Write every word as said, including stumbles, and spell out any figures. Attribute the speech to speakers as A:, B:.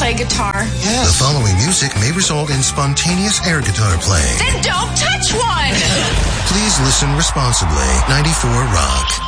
A: play guitar?
B: Yes. The following music may result in spontaneous air guitar playing.
A: Then don't touch one!
B: Please listen responsibly. ninety-four Rock.